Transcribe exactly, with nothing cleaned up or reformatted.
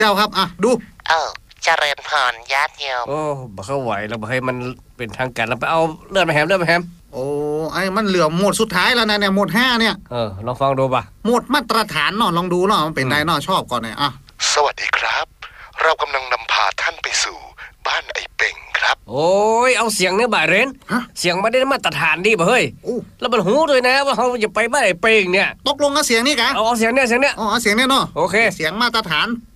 เจ้าครับอ่ะดูเออเจริญพรญาติโยมโอ้บ่เข้าไหวแล้วบ่ให้มันเป็นทางการแล้วไปเอาเลือดมาแฮมเลือดมาแฮมโอ้ไอ้มันเหลือหมดสุดท้ายแล้วนะเนี่ยหมดห้าเนี่ยเออลองฟังดูป่ะหมดมาตรฐานเนาะลองดูเนาะมันเป็นไงเนาะชอบก่อนเนี่ยอ่ะสวัสดีครับ เรากำลังนำพาท่านไปสู่บ้านไอ้เป่งครับโอ้ยเอาเสียงเนี่ยบ่าเรนเสียงไม่ได้มาตรฐานดีบ่เฮ้ยแล้วมันหูด้วยนะว่าเขาจะไปบ้านไอ้เป่งเนี่ยตกลงกับเสียงนี่กะเอาเอาเสียงเนี่ยเสียงเนี่ยอ๋อเอาเสียงเนี่ยเนาะโอเคเสียงมาตรฐาน